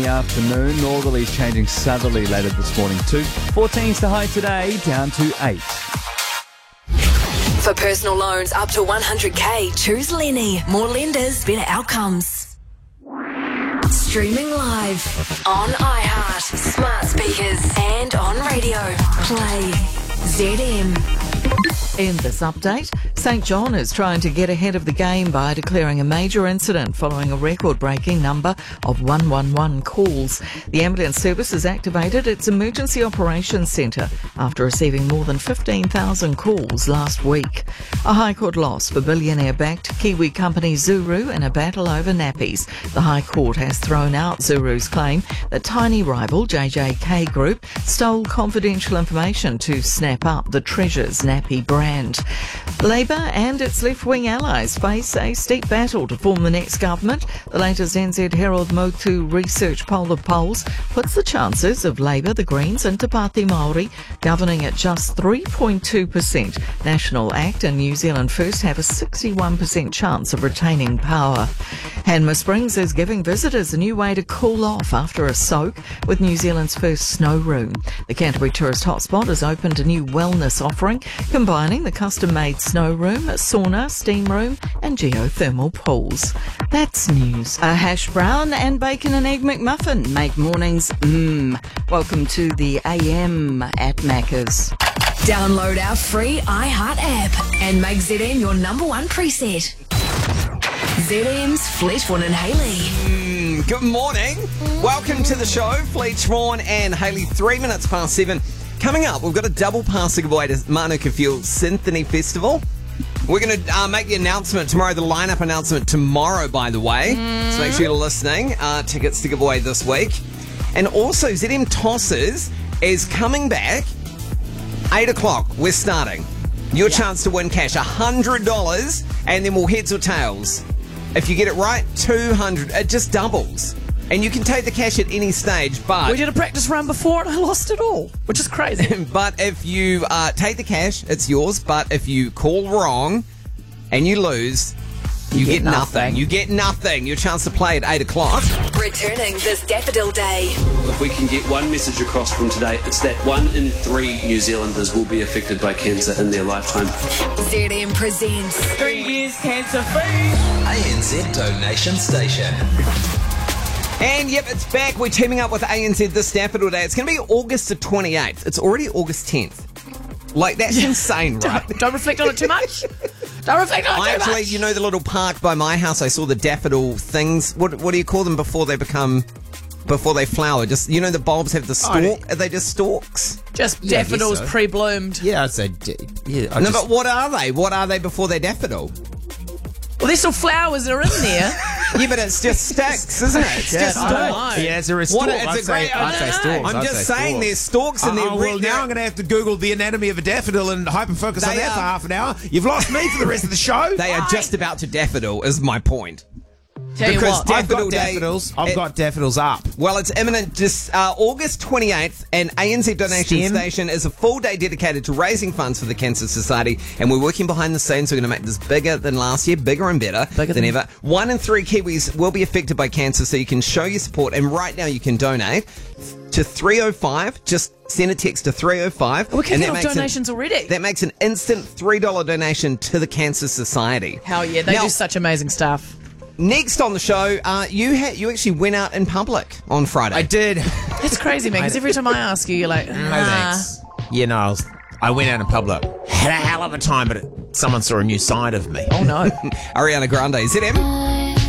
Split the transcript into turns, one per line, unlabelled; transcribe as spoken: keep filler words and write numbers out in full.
Afternoon. Northerlies changing southerly later this morning too. fourteen's the high today, down to eight.
For personal loans up to one hundred k, choose Lenny. More lenders, better outcomes. Streaming live on iHeart, smart speakers and on radio. Play Z M.
In this update, St John is trying to get ahead of the game by declaring a major incident following a record-breaking number of one one one calls. The ambulance service has activated its emergency operations centre after receiving more than fifteen thousand calls last week. A High Court loss for billionaire-backed Kiwi company Zuru in a battle over nappies. The High Court has thrown out Zuru's claim that tiny rival J J K Group stole confidential information to snap up the Treasures nappy brand. Labour and its left-wing allies face a steep battle to form the next government. The latest N Z Herald Motu research poll of polls puts the chances of Labour, the Greens and Te Pāti Māori governing at just three point two percent. National Act and New Zealand First have a sixty-one percent chance of retaining power. Hanmer Springs is giving visitors a new way to cool off after a soak with New Zealand's first snow room. The Canterbury tourist hotspot has opened a new wellness offering, combining the custom-made snow room, sauna, steam room and geothermal pools. That's news. A hash brown and bacon and egg McMuffin make mornings mmm. Welcome to the A M at Macca's.
Download our free iHeart app and make Z M your number one preset. Z M's Fletchborn and Hayley.
Mm, good morning. Welcome to the show. Fletchborn and Hayley, three minutes past seven. Coming up, we've got a double pass to give away to Manuka Fuel Symphony Festival. We're going to uh, make the announcement tomorrow, the lineup announcement tomorrow, by the way. Mm. So make sure you're listening. Uh, tickets to give away this week. And also, Z M Tosses is coming back. eight o'clock, we're starting. Your yeah. chance to win cash, one hundred dollars, and then we'll heads or tails. If you get it right, two hundred dollars. It just doubles. And you can take the cash at any stage, but...
We did a practice run before and I lost it all, which is crazy.
But if you uh, take the cash, it's yours. But if you call wrong and you lose, you, you get, get nothing. nothing. You get nothing. Your chance to play at eight o'clock.
Returning this Daffodil Day.
If we can get one message across from today, it's that one in three New Zealanders will be affected by cancer in their lifetime.
Z M presents
Three Years Cancer Free.
A N Z Donation Station.
And yep, it's back. We're teaming up with A N Z this Daffodil Day. It's going to be August the twenty-eighth. It's already August tenth. Like, that's insane, right?
Don't, don't reflect on it too much. Don't reflect on it
I
too
actually,
much.
you know the little park by my house, I saw the daffodil things. What what do you call them before they become, before they flower? Just, you know the bulbs have the stalk? Are they just stalks?
Just
Yeah, I
daffodils
guess so.
pre-bloomed.
Yeah, I'd say, d- yeah. I
No,
just,
but what are they? What are they before they're daffodil?
Well, there's still flowers that are in there.
Yeah, but it's just sticks, isn't it? It's
yeah,
just
I
stalks.
don't know.
yeah, it's a
What
stalk.
a- it's
I'd
a
say,
great-
I'd
I
say
don't know.
stalks.
I'm
I'd
just
say
saying
stalks.
there's stalks in
Uh,
there.
oh, well, now I'm going to have to Google the anatomy of a daffodil and hyper-focus on
They
that
are-
for half an hour. You've lost me for the rest of the show.
They are just about to daffodil, is my point.
Tell you
Because
what,
daff-
I've got
Daffodil Day-
daffodils. I've
it-
got daffodils up.
Well, it's imminent. Just uh, August twenty-eighth, and A N Z Donation
Stem.
Station is a full day dedicated to raising funds for the Cancer Society, and we're working behind the scenes. We're going to make this bigger than last year, bigger and better
Bigger
than
than-
ever. One in three Kiwis will be affected by cancer, so you can show your support. And right now, you can donate to three oh five. Just send a text to three oh five.
We're
and
kicking
that
off
makes an-
donations already.
That makes an instant three dollars donation to the Cancer Society.
Hell yeah, they
Now-
do such amazing stuff.
Next on the show, uh, you ha- you actually went out in public on Friday.
I did.
It's crazy, man, because every time I ask you, you're like,
No
nah.
thanks. You know, I, was, I went out in public. Had a hell of a time, but it, someone saw a new side of me.
Oh, no.
Ariana Grande, Z M.